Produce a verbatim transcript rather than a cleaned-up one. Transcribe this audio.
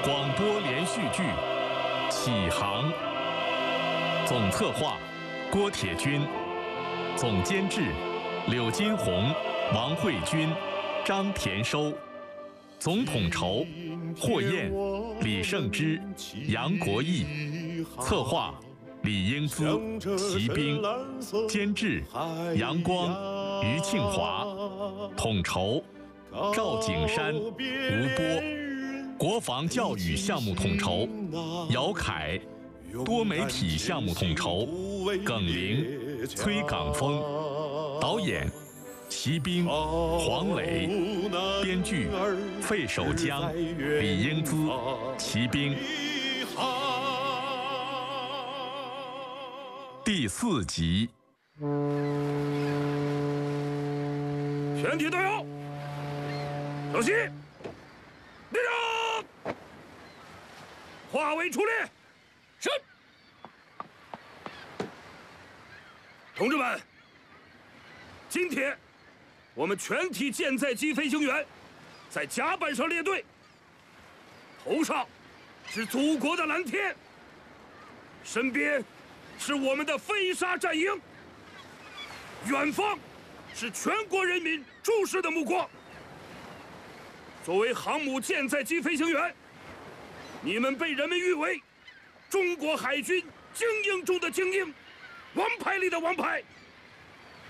广播连续剧《启航》，总策划郭铁军，总监制柳金红、王慧君、张田收，总统筹霍燕、李胜之、杨国义，策划李英姿、齐兵，监制杨光、于庆华，统筹赵景山、吴波，国防教育项目统筹姚凯，多媒体项目统筹耿玲、崔岗峰，导演齐兵、黄磊，编剧费守江、李英姿、齐兵。第四集， 全体队友，稍息，立正，化为出列。是。同志们，今天我们全体舰载机飞行员在甲板上列队，头上是祖国的蓝天，身边是我们的飞沙战鹰，远方是全国人民注视的目光。作为航母舰载机飞行员，你们被人们誉为中国海军精英中的精英，王牌里的王牌。